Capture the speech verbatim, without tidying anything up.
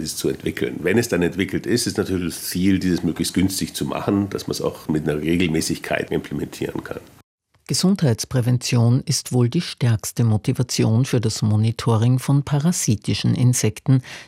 ist zu entwickeln. Wenn es dann entwickelt ist, ist natürlich das Ziel, dieses möglichst günstig zu machen, dass man es auch mit einer Regelmäßigkeit implementieren kann. Gesundheitsprävention ist wohl die stärkste Motivation für das Monitoring von parasitischen Insekten,